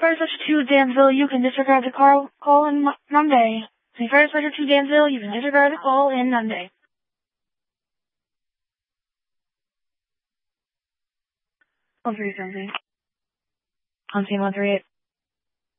first letter to Danville, you can disregard the call in Monday. The first letter to Danville, you can disregard the call in Monday. I'll 138. On scene 138.